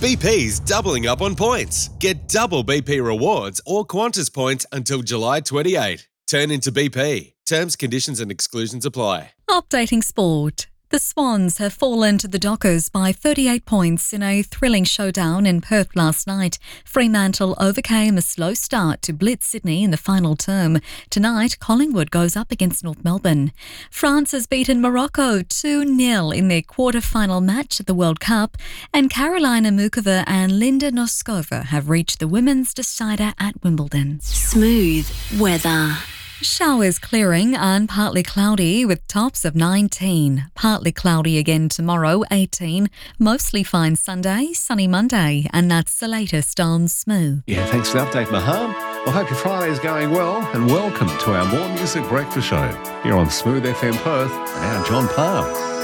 BP's doubling up on points. Get double BP rewards or Qantas points until July 28. Turn into BP. Terms, conditions and exclusions apply. Updating sport. The Swans have fallen to the Dockers by 38 points in a thrilling showdown in Perth last night. Fremantle overcame a slow start to blitz Sydney in the final term. Tonight, Collingwood goes up against North Melbourne. France has beaten Morocco 2-0 in their quarter-final match at the World Cup, and Karolina Muchova and Linda Noskova have reached the women's decider at Wimbledon. Smooth weather. Showers clearing and partly cloudy with tops of 19. Partly cloudy again tomorrow, 18. Mostly fine Sunday, sunny Monday. And that's the latest on Smooth. Yeah, thanks for the update, Maham. Well, hope your Friday's going well, and welcome to our More Music Breakfast Show here on Smooth FM Perth and our John Parr.